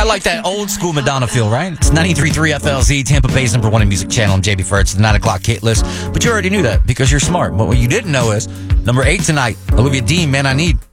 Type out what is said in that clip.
like that old school Madonna feel, right? It's 93.3 FLZ, Tampa Bay's #1 music channel. I'm JB Furtz, the 9 o'clock hit list. But you already knew that because you're smart. But what you didn't know is number 8 tonight, Olivia Dean, Man I Need.